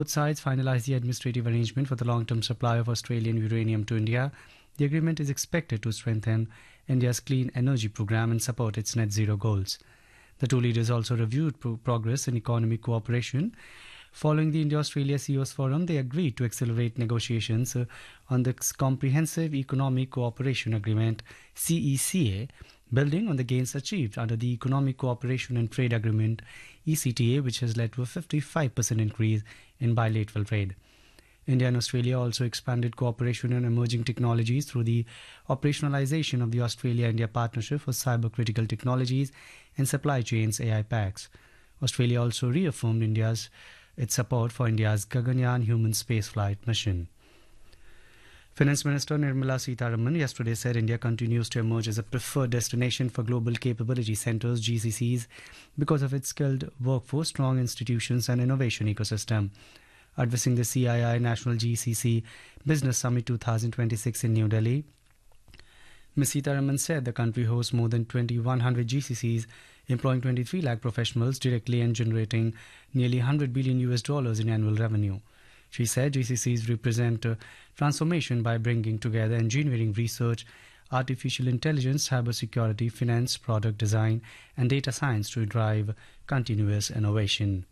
Both sides finalized the administrative arrangement for the long-term supply of Australian uranium to India. The agreement is expected to strengthen India's clean energy program and support its net zero goals. The two leaders also reviewed progress in economic cooperation. Following the India-Australia CEOs Forum, they agreed to accelerate negotiations on the Comprehensive Economic Cooperation Agreement (CECA), building on the gains achieved under the Economic Cooperation and Trade Agreement (ECTA), which has led to a 55% increase in bilateral trade. India and Australia also expanded cooperation in emerging technologies through the operationalization of the Australia-India Partnership for Cyber-Critical Technologies and Supply Chains (AI PACS). Australia also reaffirmed its support for India's Gaganyaan human spaceflight mission. Finance Minister Nirmala Sitharaman yesterday said India continues to emerge as a preferred destination for global capability centers (GCCs) because of its skilled workforce, strong institutions and innovation ecosystem. Addressing the CII National GCC Business Summit 2026 in New Delhi, Ms. Sitharaman said the country hosts more than 2,100 GCCs, employing 23 lakh professionals directly and generating nearly $100 billion in annual revenue. She said GCCs represent transformation by bringing together engineering research, artificial intelligence, cybersecurity, finance, product design, and data science to drive continuous innovation.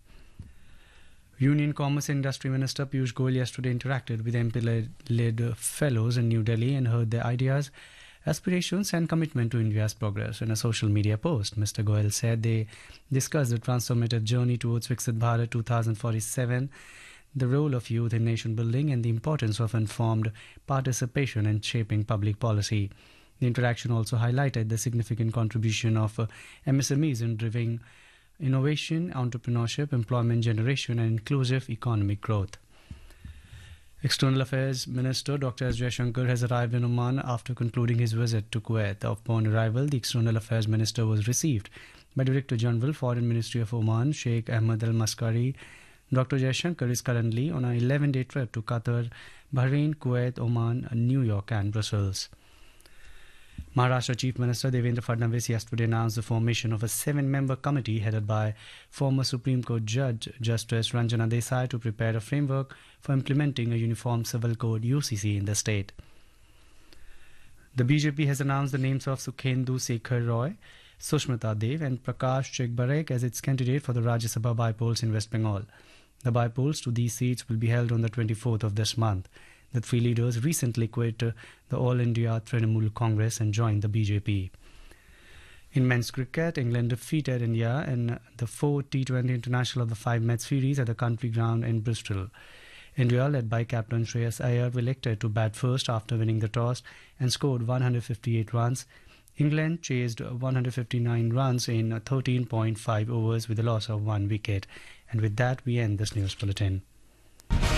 Union Commerce and Industry Minister Piyush Goyal yesterday interacted with MP-led fellows in New Delhi and heard their ideas, aspirations and commitment to India's progress. In a social media post, Mr. Goyal said they discussed the transformative journey towards Viksit Bharat 2047, the role of youth in nation building and the importance of informed participation in shaping public policy. The interaction also highlighted the significant contribution of MSMEs in driving innovation, entrepreneurship, employment generation and inclusive economic growth. External Affairs Minister Dr. S. Jaishankar has arrived in Oman after concluding his visit to Kuwait. Upon arrival, the External Affairs Minister was received by Director General, Foreign Ministry of Oman, Sheikh Ahmed Al Maskari. Dr. Jaishankar is currently on an 11-day trip to Qatar, Bahrain, Kuwait, Oman, New York and Brussels. Maharashtra Chief Minister Devendra Fadnavis yesterday announced the formation of a 7-member committee headed by former Supreme Court Judge Justice Ranjana Desai to prepare a framework for implementing a uniform civil code (UCC) in the state. The BJP has announced the names of Sukhendu Sekhar Roy, Sushmita Dev and Prakash Chekbarek as its candidate for the Rajya Sabha by-polls in West Bengal. The by-polls to these seats will be held on the 24th of this month. The three leaders recently quit the All India Trinamool Congress and joined the BJP. In men's cricket, England defeated India in the 4th T20 International of the 5-match series at the country ground in Bristol. India, led by captain Shreyas Iyer, elected to bat first after winning the toss and scored 158 runs. England chased 159 runs in 13.5 overs with a loss of 1 wicket. And with that, we end this news bulletin.